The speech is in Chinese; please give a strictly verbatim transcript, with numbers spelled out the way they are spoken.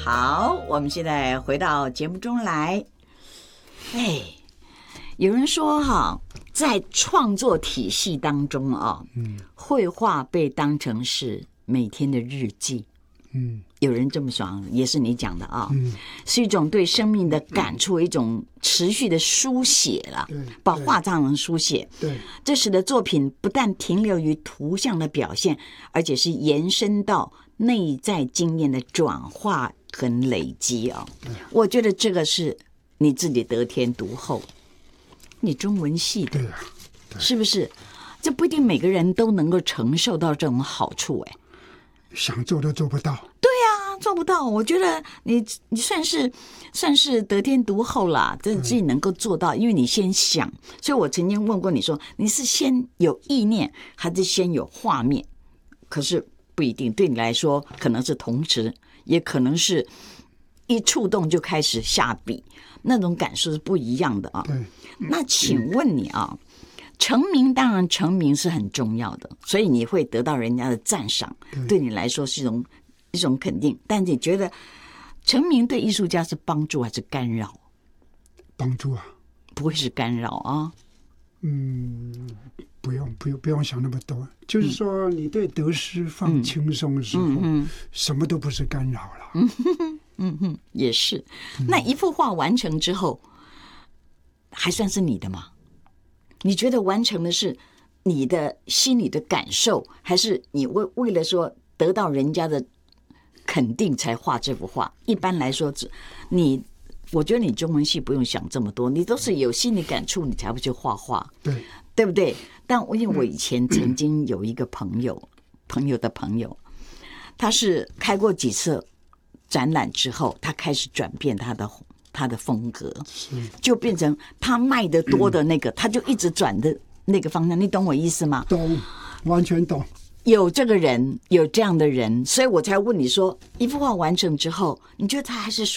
好，我们现在回到节目中来。哎，有人说哈，在创作体系当中啊，嗯，绘画被当成是每天的日记。嗯，有人这么说，也是你讲的啊，嗯，是一种对生命的感触，一种持续的书写了，把画当成书写， 对， 这使得作品不但停留于图像的表现，而且是延伸到内在经验的转化跟累积啊。我觉得这个是你自己得天独厚，你中文系的， 对啊， 是不是？这不一定每个人都能够承受到这种好处，哎。 想做都做不到。 对呀、啊，做不到。我觉得你你算是算是得天独厚啦，这自己能够做到，因为你先想。所以我曾经问过你说，你是先有意念还是先有画面？可是不一定，对你来说可能是同时，也可能是一触动就开始下笔，那种感受是不一样的啊。 对， 那请问你啊？成名当然成名是很重要的，所以你会得到人家的赞赏，对你来说是一种一种肯定。但你觉得成名对艺术家是帮助还是干扰？ 帮助啊， 不会是干扰啊。 嗯，不用不用不用想那么多，就是说你对得失放轻松的时候，嗯嗯、什么都不是干扰了。 嗯哼嗯哼，也是。那一幅画完成之后，还算是你的吗？你觉得完成的是你的心里的感受，还是你为为了说得到人家的肯定才画这幅画？一般来说，你我觉得你中文系不用想这么多，你都是有心理感触，你才会去画画， 对对不对？但我因为我以前曾经有一个朋友，朋友的朋友，他是开过几次展览之后，他开始转变他的。他的风格就变成他卖的多的那个，他就一直转的那个方向，你懂我意思吗？ 懂，完全懂。 有这个人，有这样的人，所以我才问你说，一幅画完成之后，你觉得他还是